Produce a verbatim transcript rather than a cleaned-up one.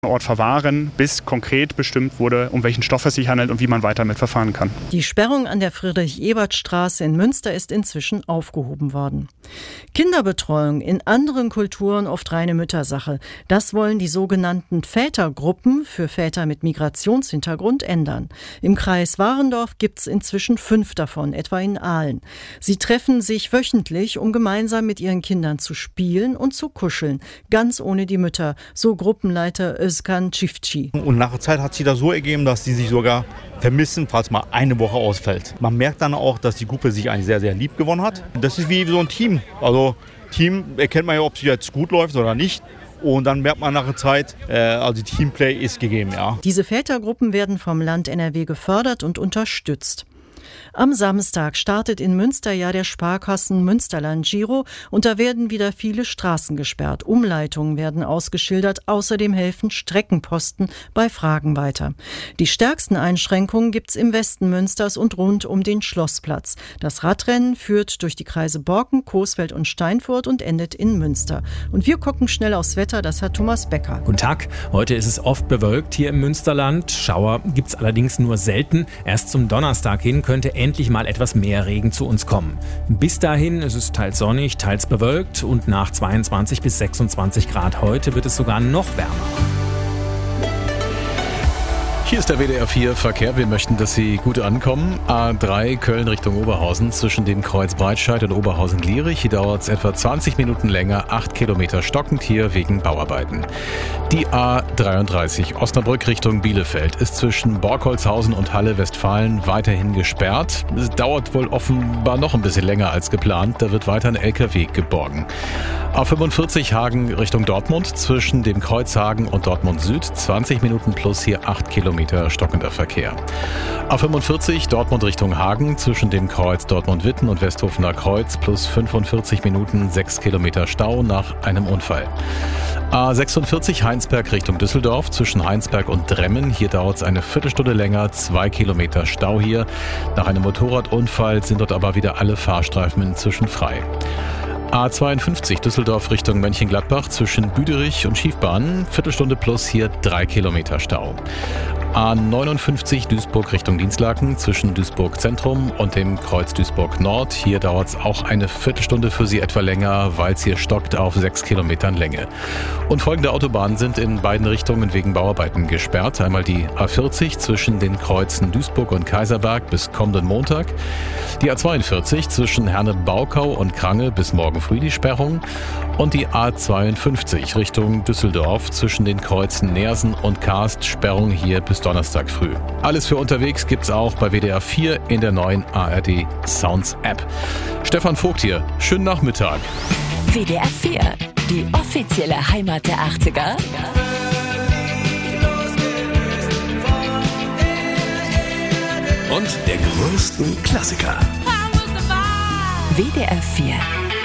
Ort verwahren, bis konkret bestimmt wurde, um welchen Stoff es sich handelt und wie man weiter mit verfahren kann. Die Sperrung an der Friedrich-Ebert-Straße in Münster ist inzwischen aufgehoben worden. Kinderbetreuung in anderen Kulturen oft reine Müttersache. Das wollen die sogenannten Vätergruppen für Väter mit Migrationshintergrund ändern. Im Kreis Warendorf gibt es inzwischen fünf davon, etwa in Aalen. Sie treffen sich wöchentlich, um gemeinsam mit ihren Kindern zu spielen und zu kuscheln, ganz ohne die Mütter, so Gruppenleiter Özkan Çiftçi. Und nach der Zeit hat sich das so ergeben, dass die sich sogar vermissen, falls mal eine Woche ausfällt. Man merkt dann auch, dass die Gruppe sich eigentlich sehr, sehr lieb gewonnen hat. Das ist wie so ein Team. Also Team erkennt man ja, ob es jetzt gut läuft oder nicht. Und dann merkt man nach der Zeit, äh, also Teamplay ist gegeben, ja. Diese Vätergruppen werden vom Land N R W gefördert und unterstützt. Am Samstag startet in Münster ja der Sparkassen Münsterland Giro und da werden wieder viele Straßen gesperrt. Umleitungen werden ausgeschildert, außerdem helfen Streckenposten bei Fragen weiter. Die stärksten Einschränkungen gibt's im Westen Münsters und rund um den Schlossplatz. Das Radrennen führt durch die Kreise Borken, Coesfeld und Steinfurt und endet in Münster. Und wir gucken schnell aufs Wetter, das hat Thomas Becker. Guten Tag, heute ist es oft bewölkt hier im Münsterland. Schauer gibt's allerdings nur selten. Erst zum Donnerstag hin könnte endlich mal etwas mehr Regen zu uns kommen. Bis dahin ist es teils sonnig, teils bewölkt und nach zweiundzwanzig bis sechsundzwanzig Grad heute wird es sogar noch wärmer. Hier ist der W D R vier Verkehr. Wir möchten, dass Sie gut ankommen. A drei Köln Richtung Oberhausen zwischen dem Kreuz Breitscheid und Oberhausen-Lierich. Hier dauert es etwa zwanzig Minuten länger, acht Kilometer stockend hier wegen Bauarbeiten. Die A dreiunddreißig Osnabrück Richtung Bielefeld ist zwischen Borkholzhausen und Halle-Westfalen weiterhin gesperrt. Es dauert wohl offenbar noch ein bisschen länger als geplant. Da wird weiter ein L K W geborgen. A fünfundvierzig Hagen Richtung Dortmund zwischen dem Kreuz Hagen und Dortmund Süd. zwanzig Minuten plus hier acht Kilometer stockender Verkehr. A fünfundvierzig Dortmund Richtung Hagen zwischen dem Kreuz Dortmund-Witten und Westhofener Kreuz plus fünfundvierzig Minuten sechs Kilometer Stau nach einem Unfall. A sechsundvierzig Heinsberg Richtung Düsseldorf zwischen Heinsberg und Dremmen. Hier dauert es eine Viertelstunde länger, zwei Kilometer Stau hier. Nach einem Motorradunfall sind dort aber wieder alle Fahrstreifen inzwischen frei. A zweiundfünfzig Düsseldorf Richtung Mönchengladbach zwischen Büderich und Schiefbahn. Viertelstunde plus hier drei Kilometer Stau. A neunundfünfzig Duisburg Richtung Dinslaken zwischen Duisburg Zentrum und dem Kreuz Duisburg Nord. Hier dauert es auch eine Viertelstunde für Sie etwa länger, weil es hier stockt auf sechs Kilometern Länge. Und folgende Autobahnen sind in beiden Richtungen wegen Bauarbeiten gesperrt. Einmal die A vierzig zwischen den Kreuzen Duisburg und Kaiserberg bis kommenden Montag. Die A zweiundvierzig zwischen Herne-Baukau und Krange bis morgen früh die Sperrung. Und die A zweiundfünfzig Richtung Düsseldorf zwischen den Kreuzen Neersen und Karst, Sperrung hier bis Donnerstag früh. Alles für unterwegs gibt's auch bei W D R vier in der neuen A R D Sounds App. Stefan Vogt hier, schönen Nachmittag. W D R vier, die offizielle Heimat der achtziger. Und der größten Klassiker. W D R vier.